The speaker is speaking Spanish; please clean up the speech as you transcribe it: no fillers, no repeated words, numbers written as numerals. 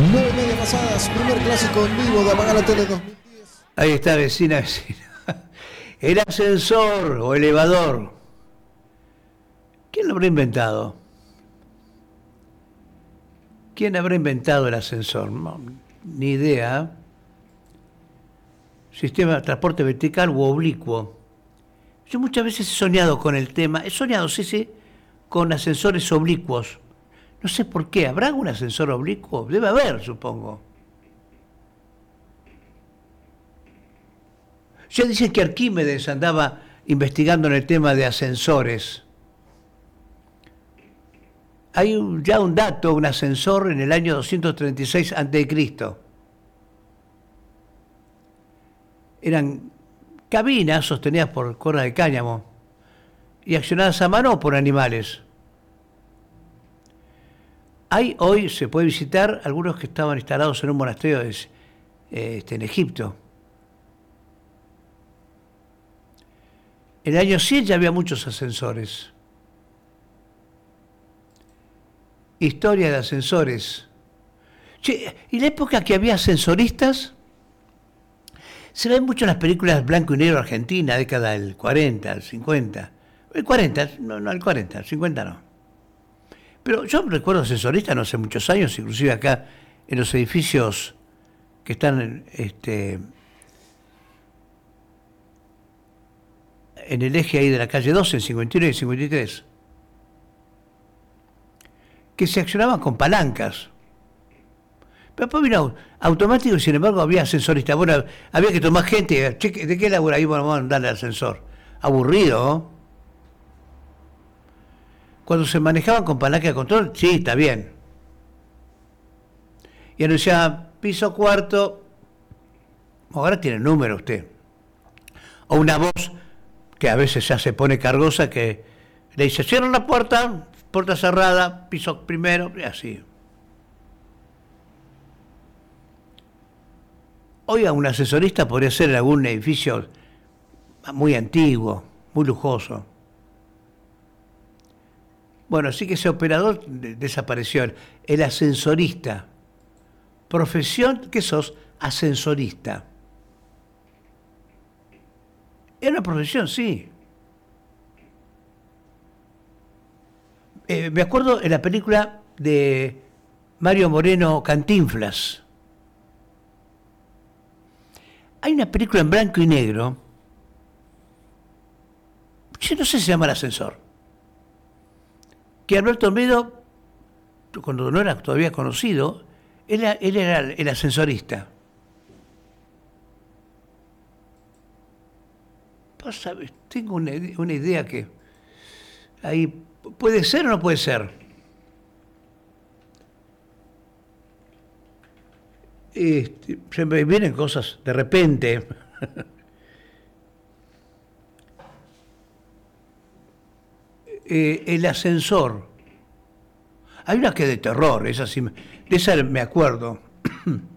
9:30 pasadas, primer clásico en vivo de Apagar la Tele 2010. Ahí está, vecina. El ascensor o elevador. ¿Quién lo habrá inventado? ¿Quién habrá inventado el ascensor? No, ni idea. Sistema de transporte vertical u oblicuo. Yo muchas veces he soñado con el tema. He soñado, sí, con ascensores oblicuos. No sé por qué. ¿Habrá algún ascensor oblicuo? Debe haber, supongo. Ya dicen que Arquímedes andaba investigando en el tema de ascensores. Hay ya un dato, un ascensor en el año 236 a.C. Eran cabinas sostenidas por cuerdas de cáñamo y accionadas a mano por animales. Hoy se puede visitar algunos que estaban instalados en un monasterio en Egipto. En el año 100 ya había muchos ascensores. Historia de ascensores. Che, y la época que había ascensoristas, se ve mucho en las películas blanco y negro argentina, década del 40, el 50. El 40, no el 40, el 50 no. Pero yo recuerdo ascensoristas no hace muchos años, inclusive acá en los edificios que están en el eje ahí de la calle 12, en 51 y 53, que se accionaban con palancas. Pero después vino automático y sin embargo había ascensoristas. Bueno, había que tomar gente. Che, ¿de qué labura? Ahí vamos a darle al ascensor. Aburrido, ¿no? Cuando se manejaban con palanca de control, sí, está bien. Y anunciaba piso cuarto. Ahora tiene número usted. O una voz que a veces ya se pone cargosa que le dice, cierran la puerta, puerta cerrada, piso primero, y así. Hoy a un ascensorista podría ser en algún edificio muy antiguo, muy lujoso. Bueno, así que ese operador desapareció. El ascensorista. Profesión, ¿qué sos? Ascensorista. Era una profesión, sí. Me acuerdo en la película de Mario Moreno, Cantinflas. Hay una película en blanco y negro. Yo no sé si se llama El ascensor. Que Alberto Olmedo, cuando no era todavía conocido, él era el ascensorista. Tengo una idea que ahí puede ser o no puede ser. Se me vienen cosas de repente. El ascensor. Hay una que es de terror, de esa me acuerdo.